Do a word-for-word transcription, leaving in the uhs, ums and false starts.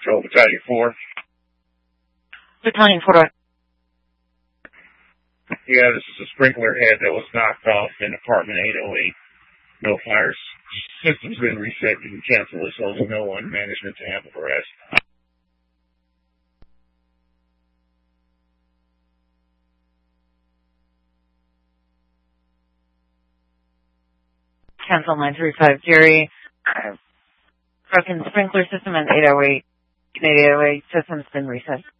Patrol Battalion four. Battalion four. Yeah, this is a sprinkler head that was knocked off in apartment eight oh eight. No fires. System's been reset. You can cancel this, holding no one. Management to handle the rest. Cancel nine three five, Jerry. Uh, broken sprinkler system and eight oh eight. eight oh eight system's been reset.